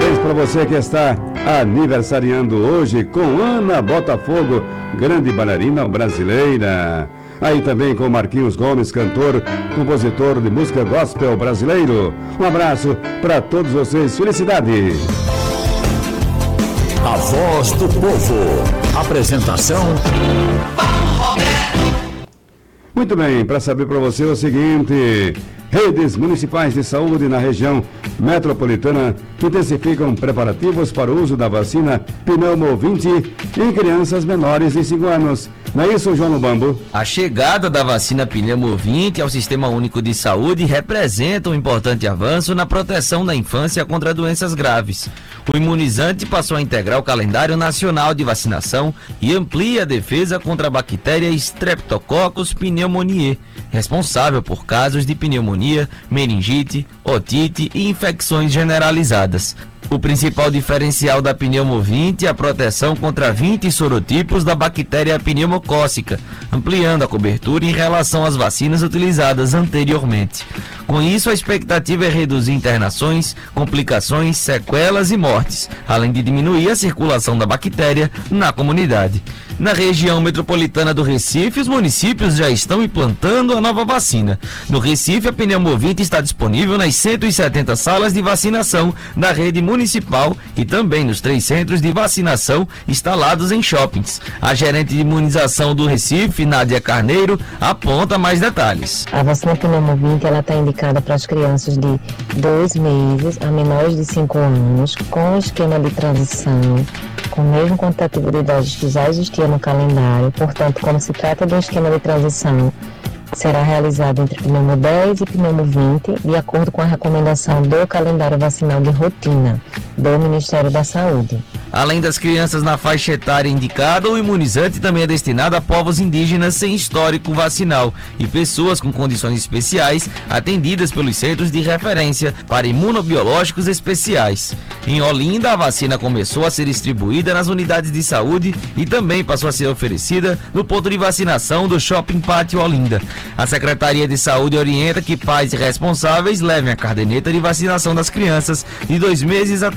Parabéns para você que está aniversariando hoje com Ana Botafogo, grande bailarina brasileira. Aí também com Marquinhos Gomes, cantor, compositor de música gospel brasileiro. Um abraço para todos vocês. Felicidade! A Voz do Povo. Apresentação: Paulo Roberto. Muito bem, para saber para você o seguinte: redes municipais de saúde na região metropolitana intensificam preparativos para o uso da vacina Pneumo 20 em crianças menores de 5 anos. Não é isso, João Lubambo? A chegada da vacina Pneumo 20 ao Sistema Único de Saúde representa um importante avanço na proteção da infância contra doenças graves. O imunizante passou a integrar o calendário nacional de vacinação e amplia a defesa contra a bactéria Streptococcus pneumoniae, responsável por casos de pneumonia, meningite, otite e infecções generalizadas. O principal diferencial da Pneumo 20 é a proteção contra 20 sorotipos da bactéria pneumocócica, ampliando a cobertura em relação às vacinas utilizadas anteriormente. Com isso, a expectativa é reduzir internações, complicações, sequelas e mortes, além de diminuir a circulação da bactéria na comunidade. Na região metropolitana do Recife, os municípios já estão implantando a nova vacina. No Recife, a Pneumo 20 está disponível nas 170 salas de vacinação da rede municipal e também nos 3 centros de vacinação instalados em shoppings. A gerente de imunização do Recife, Nádia Carneiro, aponta mais detalhes. A vacina Pneumo 20 está indicada para as crianças de 2 meses a menores de 5 anos, com esquema de transição, com o mesmo quantitativo de doses que já existia no calendário. Portanto, como se trata de um esquema de transição, será realizado entre Pneumo 10 e Pneumo 20, de acordo com a recomendação do calendário vacinal de rotina do Ministério da Saúde. Além das crianças na faixa etária indicada, o imunizante também é destinado a povos indígenas sem histórico vacinal e pessoas com condições especiais atendidas pelos centros de referência para imunobiológicos especiais. Em Olinda, a vacina começou a ser distribuída nas unidades de saúde e também passou a ser oferecida no ponto de vacinação do Shopping Pátio Olinda. A Secretaria de Saúde orienta que pais e responsáveis levem a caderneta de vacinação das crianças de 2 meses a